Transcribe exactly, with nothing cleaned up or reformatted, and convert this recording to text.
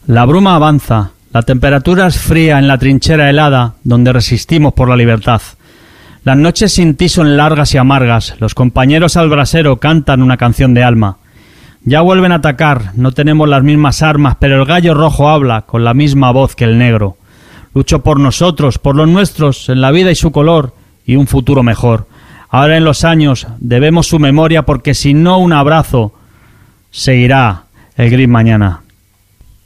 La bruma avanza, la temperatura es fría en la trinchera helada donde resistimos por la libertad. Las noches sin ti son largas y amargas, los compañeros al brasero cantan una canción de alma. Ya vuelven a atacar, no tenemos las mismas armas, pero el gallo rojo habla con la misma voz que el negro. Lucho por nosotros, por los nuestros, en la vida y su color, y un futuro mejor. Ahora en los años debemos su memoria porque si no un abrazo, seguirá el gris mañana.